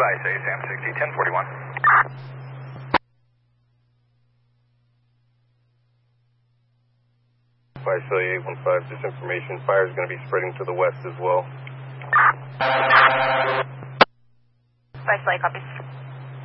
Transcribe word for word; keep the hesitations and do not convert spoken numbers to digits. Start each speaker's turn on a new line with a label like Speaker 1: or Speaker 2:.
Speaker 1: advice, A SAM sixty, ten forty-one.
Speaker 2: Visalia eight one five, this information, fire is going to be spreading to the west as well.
Speaker 3: Visalia copies.